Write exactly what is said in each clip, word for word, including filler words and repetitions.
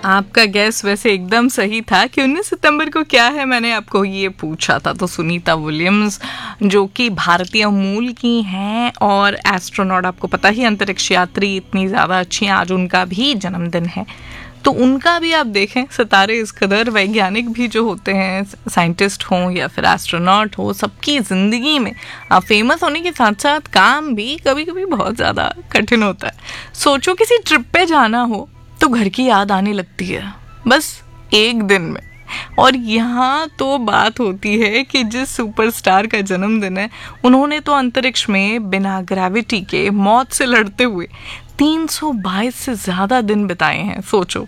आपका गैस वैसे एकदम सही था कि उन्नीस सितंबर को क्या है, मैंने आपको ये पूछा था। तो सुनीता विलियम्स जो कि भारतीय मूल की हैं और एस्ट्रोनॉट, आपको पता ही अंतरिक्ष यात्री इतनी ज़्यादा अच्छी हैं, आज उनका भी जन्मदिन है। तो उनका भी आप देखें, सितारे इस कदर वैज्ञानिक भी जो होते हैं, साइंटिस्ट हों या फिर एस्ट्रोनॉट हो, सबकी ज़िंदगी में आप फेमस होने के साथ साथ काम भी कभी कभी बहुत ज़्यादा कठिन होता है। सोचो किसी ट्रिप पे जाना हो तो घर की याद आने लगती है बस एक दिन में, और यहाँ तो बात होती है कि जिस सुपरस्टार का जन्मदिन है उन्होंने तो अंतरिक्ष में बिना ग्रेविटी के मौत से लड़ते हुए तीन सौ बाईस से ज़्यादा दिन बिताए हैं, सोचो।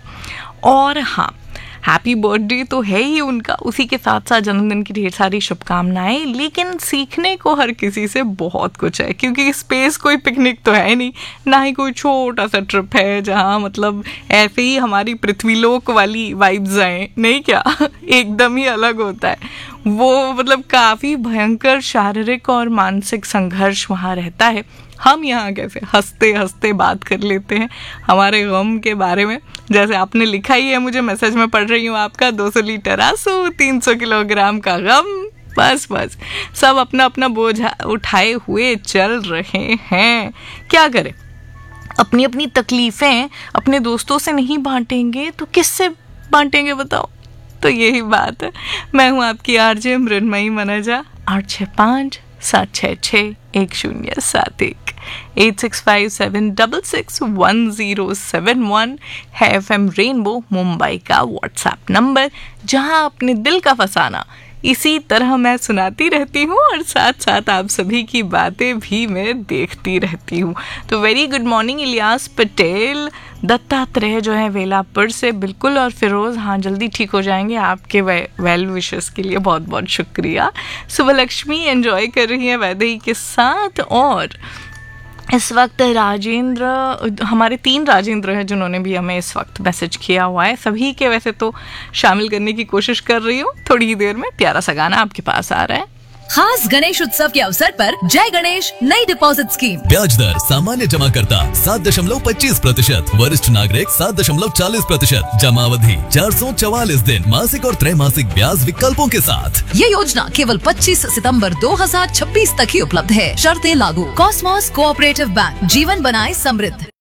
और हाँ, हैप्पी बर्थडे तो है ही उनका, उसी के साथ साथ जन्मदिन की ढेर सारी शुभकामनाएं। लेकिन सीखने को हर किसी से बहुत कुछ है, क्योंकि स्पेस कोई पिकनिक तो है नहीं, ना ही कोई छोटा सा ट्रिप है जहाँ मतलब ऐसे ही हमारी पृथ्वीलोक वाली वाइब्स आए, नहीं क्या एकदम ही अलग होता है वो। मतलब काफ़ी भयंकर शारीरिक और मानसिक संघर्ष वहाँ रहता है। हम यहाँ कैसे हंसते हंसते बात कर लेते हैं हमारे गम के बारे में, जैसे आपने लिखा ही है, मुझे मैसेज में पढ़ रही हूँ आपका, दो सौ लीटर आंसू, तीन सौ किलोग्राम का गम, बस बस सब अपना अपना बोझ उठाए हुए चल रहे हैं। क्या करें, अपनी अपनी तकलीफ़ें अपने दोस्तों से नहीं बांटेंगे तो किससे बांटेंगे बताओ। तो यही बात है। मैं हूँ आपकी आरजे मृन्मयी मनजा, आठ छः पाँच सात छः छः एक शून्य सात एक eight six five seven double six one zero seven one है एफ एम रेनबो मुंबई का व्हाट्सएप नंबर, जहां अपने दिल का फसाना इसी तरह मैं सुनाती रहती हूँ और साथ साथ आप सभी की बातें भी मैं देखती रहती हूँ। तो very good morning Ilyas Patel, Dattatreya जो है वेलापुर से, बिल्कुल, और फिरोज़, हाँ जल्दी ठीक हो जाएंगे, आपके वे, वेल विशेस के लिए बहुत बहुत शुक्रिया। सुबह लक्ष्मी एंजॉय कर रही है वैदेही के साथ, और इस वक्त राजेंद्र, हमारे तीन राजेंद्र हैं जिन्होंने भी हमें इस वक्त मैसेज किया हुआ है, सभी के वैसे तो शामिल करने की कोशिश कर रही हूँ। थोड़ी ही देर में प्यारा सा गाना आपके पास आ रहा है। खास गणेश उत्सव के अवसर पर जय गणेश नई डिपॉजिट स्कीम। ब्याज दर सामान्य जमा करता सात दशमलव पच्चीस प्रतिशत, वरिष्ठ नागरिक सात दशमलव चालीस प्रतिशत, जमा अवधि चार सौ चवालीस दिन, मासिक और त्रैमासिक ब्याज विकल्पों के साथ। ये योजना केवल पच्चीस सितंबर दो हज़ार छब्बीस तक ही उपलब्ध है, शर्तें लागू। कॉस्मोस कोऑपरेटिव बैंक, जीवन बनाए समृद्ध।